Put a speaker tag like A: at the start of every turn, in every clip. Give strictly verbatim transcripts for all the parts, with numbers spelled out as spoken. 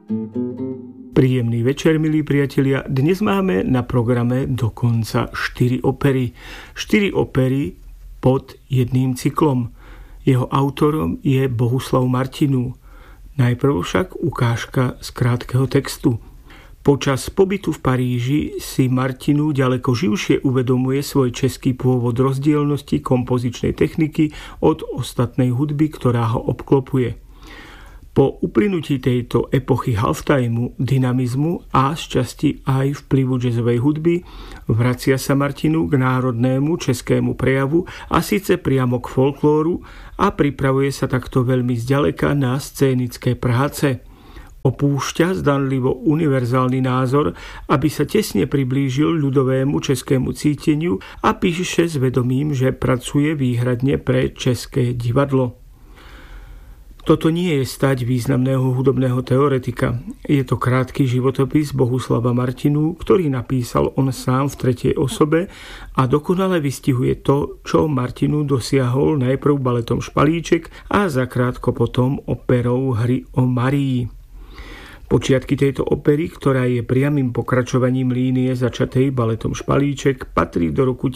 A: Príjemný večer, milí priatelia. Dnes máme na programe dokonca štyri opery. štyri opery pod jedným cyklom. Jeho autorom je Bohuslav Martinů. Najprv však ukážka z krátkeho textu. Počas pobytu v Paríži si Martinů ďaleko živšie uvedomuje svoj český pôvod rozdielnosti kompozičnej techniky od ostatnej hudby, ktorá ho obklopuje. Po uplynutí tejto epochy halftimeu, dynamizmu a z časti aj vplyvu jazzovej hudby vracia sa Martinů k národnému českému prejavu a síce priamo k folklóru a pripravuje sa takto veľmi zďaleka na scénické práce. Opúšťa zdanlivo univerzálny názor, aby sa tesne priblížil ľudovému českému cíteniu a píše s vedomím, že pracuje výhradne pre české divadlo. Toto nie je stať významného hudobného teoretika. Je to krátky životopis Bohuslava Martinů, ktorý napísal on sám v tretej osobe a dokonale vystihuje to, čo Martinů dosiahol najprv baletom Špalíček a zakrátko potom operou Hry o Marii. Počiatky tejto opery, ktorá je priamym pokračovaním línie začatej baletom Špalíček, patrí do roku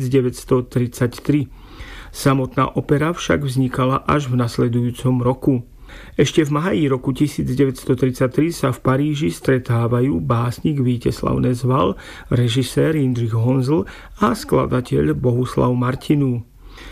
A: devätnásťtridsaťtri. Samotná opera však vznikala až v nasledujúcom roku. Ešte v máji roku devätnásťtridsaťtri sa v Paríži stretávajú básnik Víteslav Nezval, režisér Jindřich Honzl a skladateľ Bohuslav Martinů.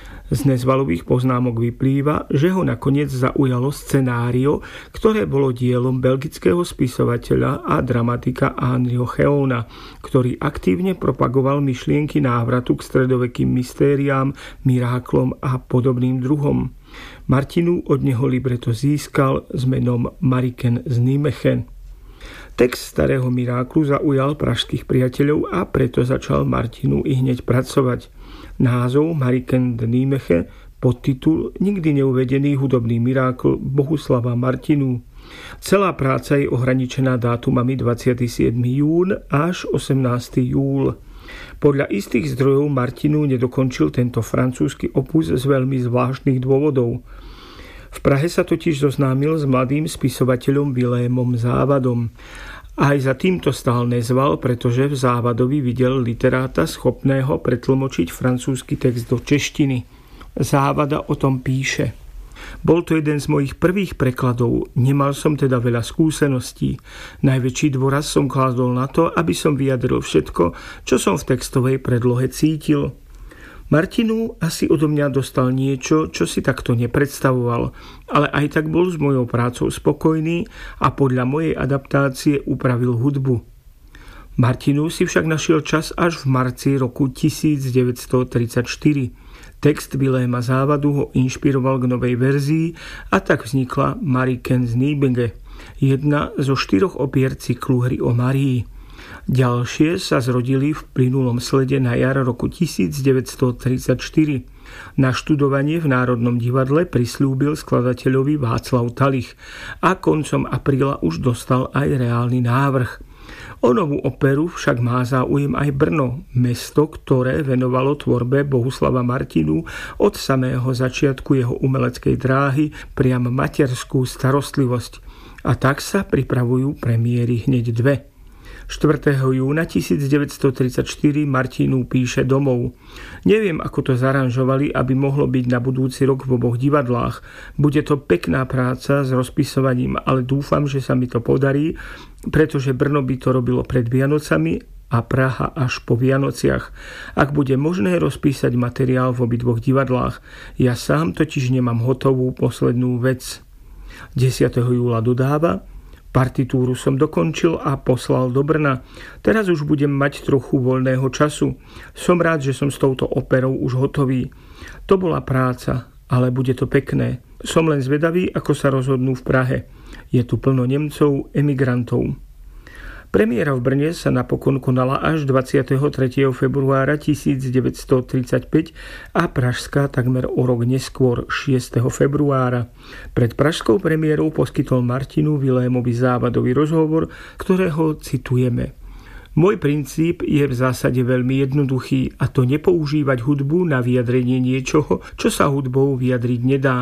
A: Z Nezvalových poznámok vyplýva, že ho nakoniec zaujalo scenário, ktoré bolo dielom belgického spisovateľa a dramatika Henryho Cheona, ktorý aktívne propagoval myšlienky návratu k stredovekým mystériám, miráklom a podobným druhom. Martinů od neho libreto získal s menom Mariken z Nijmegen. Text starého miráklu zaujal pražských priateľov a preto začal Martinů i hneď pracovať. Názov Mariken z Nijmegen, podtitul Nikdy neuvedený hudobný mirákl Bohuslava Martinů. Celá práca je ohraničená dátumami dvadsiateho siedmeho júna až osemnásteho júla. Podľa istých zdrojov Martinů nedokončil tento francúzsky opus z veľmi zvláštnych dôvodov. V Prahe sa totiž zoznámil s mladým spisovateľom Vilémom Závadom. Aj za týmto stál Nezval, pretože v Závadovi videl literáta schopného pretlmočiť francúzsky text do češtiny. Závada o tom píše. Bol to jeden z mojich prvých prekladov, nemal som teda veľa skúseností. Najväčší dôraz som kládol na to, aby som vyjadril všetko, čo som v textovej predlohe cítil. Martinů asi odo mňa dostal niečo, čo si takto nepredstavoval, ale aj tak bol s mojou prácou spokojný a podľa mojej adaptácie upravil hudbu. Martinů si však našiel čas až v marci roku devätnásťtridsaťštyri. Text Viléma Závadu ho inšpiroval k novej verzii a tak vznikla Mariken z Nijmegen, jedna zo štyroch opier cyklu Hry o Marii. Ďalšie sa zrodili v plynulom slede na jar roku devätnásťtridsaťštyri. Na študovanie v Národnom divadle prisľúbil skladateľovi Václav Talich a koncom apríla už dostal aj reálny návrh. O novú operu však má záujem aj Brno, mesto, ktoré venovalo tvorbe Bohuslava Martinů od samého začiatku jeho umeleckej dráhy priam materskú starostlivosť. A tak sa pripravujú premiéry hneď dve. štvrtého júna devätnásťtridsaťštyri Martinů píše domov. Neviem, ako to zaranžovali, aby mohlo byť na budúci rok v oboch divadlách. Bude to pekná práca s rozpisovaním, ale dúfam, že sa mi to podarí, pretože Brno by to robilo pred Vianocami a Praha až po Vianociach. Ak bude možné rozpísať materiál v obidvoch divadlách, ja sám totiž nemám hotovú poslednú vec. desiateho júla dodáva: Partitúru som dokončil a poslal do Brna. Teraz už budem mať trochu voľného času. Som rád, že som s touto operou už hotový. To bola práca, ale bude to pekné. Som len zvedavý, ako sa rozhodnú v Prahe. Je tu plno Nemcov, emigrantov. Premiéra v Brne sa napokon konala až dvadsiateho tretieho februára devätnásťtridsaťpäť a pražská takmer o rok neskôr, šiesteho februára. Pred pražskou premiérou poskytol Martinů Vilémovi Závadovi rozhovor, ktorého citujeme. Môj princíp je v zásade veľmi jednoduchý, a to nepoužívať hudbu na vyjadrenie niečoho, čo sa hudbou vyjadriť nedá.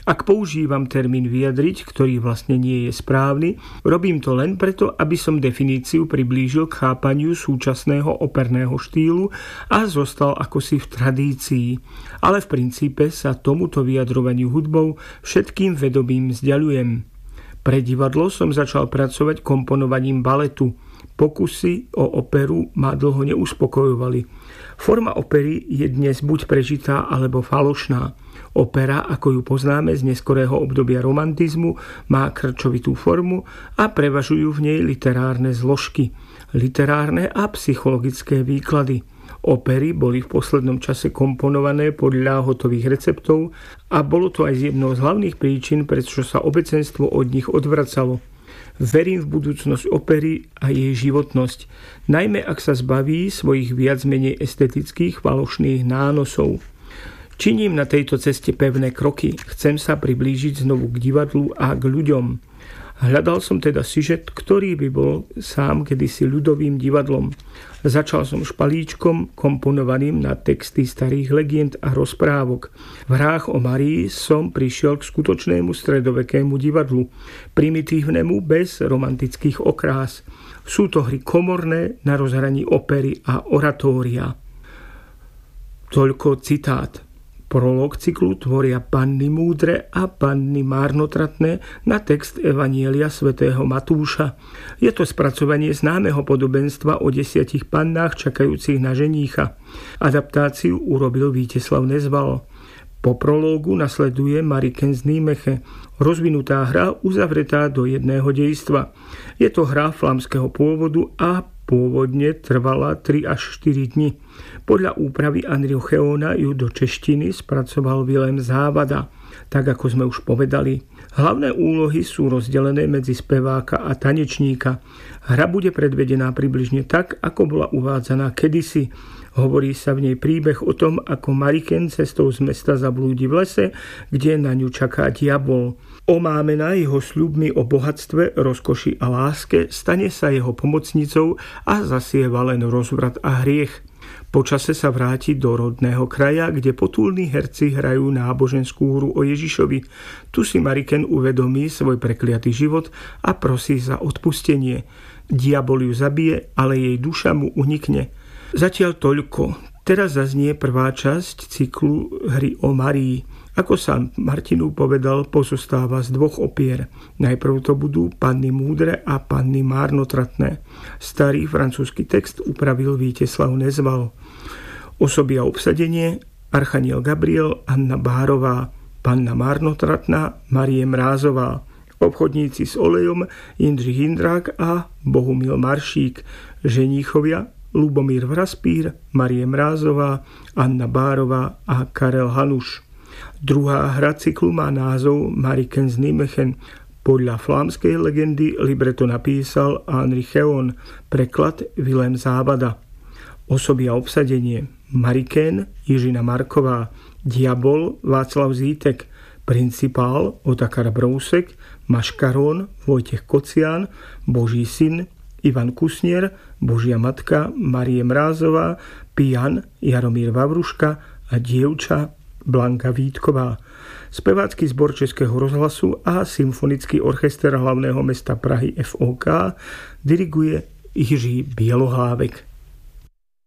A: Ak používam termín vyjadriť, ktorý vlastne nie je správny, robím to len preto, aby som definíciu priblížil k chápaniu súčasného operného štýlu a zostal akosi v tradícii. Ale v princípe sa tomuto vyjadrovaniu hudbou všetkým vedomím vzdialujem. Pre divadlo som začal pracovať komponovaním baletu. Pokusy o operu ma dlho neuspokojovali. Forma opery je dnes buď prežitá alebo falošná. Opera, ako ju poznáme z neskorého obdobia romantizmu, má krčovitú formu a prevažujú v nej literárne zložky, literárne a psychologické výklady. Opery boli v poslednom čase komponované podľa hotových receptov a bolo to aj jednou z hlavných príčin, prečo sa obecenstvo od nich odvracalo. Verím v budúcnosť opery a jej životnosť, najmä ak sa zbaví svojich viac menej estetických falošných nánosov. Činím na tejto ceste pevné kroky, chcem sa priblížiť znovu k divadlu a k ľuďom. Hľadal som teda sižet, ktorý by bol sám kedysi ľudovým divadlom. Začal som špalíčkom komponovaným na texty starých legend a rozprávok. V hrách o Márii som prišiel k skutočnému stredovekému divadlu, primitívnemu bez romantických okrás. Sú to hry komorné na rozhraní opery a oratória. Toľko citát. Prolog cyklu tvoria Panny múdre a Panny márnotratné na text Evanielia svätého Matúša. Je to spracovanie známeho podobenstva o desiatich pannách čakajúcich na ženícha. Adaptáciu urobil Víteslav Nezval. Po prológu nasleduje Mariken z Nijmeche, rozvinutá hra uzavretá do jedného dejstva. Je to hra flámskeho pôvodu a pôvodne trvala tri až štyri dni. Podľa úpravy Andriocheona ju do češtiny spracoval Vilém Závada. Tak ako sme už povedali, hlavné úlohy sú rozdelené medzi speváka a tanečníka. Hra bude predvedená približne tak, ako bola uvádzaná kedysi. Hovorí sa v nej príbeh o tom, ako Mariken cestou z mesta zablúdi v lese, kde na ňu čaká diabol. Omámená jeho sľubmi o bohatstve, rozkoši a láske, stane sa jeho pomocnicou a zasieva len rozvrat a hriech. Počase sa vráti do rodného kraja, kde potulní herci hrajú náboženskú hru o Ježišovi. Tu si Mariken uvedomí svoj prekliatý život a prosí za odpustenie. Diabol ju zabije, ale jej duša mu unikne. Zatiaľ toľko. Teraz zaznie prvá časť cyklu Hry o Márii. Ako sa Martinov povedal, pozostáva z dvoch opier. Najprv to budú Panny múdre a Panny márnotratné. Starý francúzsky text upravil Víteslav Nezval. Osoby a obsadenie: Archaniel Gabriel, Anna Bárová, Panna márnotratná, Marie Mrázová. Obchodníci s olejom: Jindřich Jindrák a Bohumil Maršík. Ženíchovia: Lubomír Vraspír, Marie Mrázová, Anna Bárová a Karel Hanuš. Druhá hra cyklu má názov Mariken z Nijmechen. Podľa flámskej legendy libreto napísal Andriocheon, preklad Vilém Závada. Osoby a obsadenie: Mariken, Jižina Marková, Diabol, Václav Zítek, Principál, Otakar Brousek, Maškarón, Vojtech Kocián, Boží syn, Ivan Kusnier, Božia matka, Marie Mrázová, Pijan, Jaromír Vavruška a dievča Blanka Vítková. Spevácky zbor Českého rozhlasu a Symfonický orchester hlavného mesta Prahy ef ó ká diriguje Jiří Bielohlávek.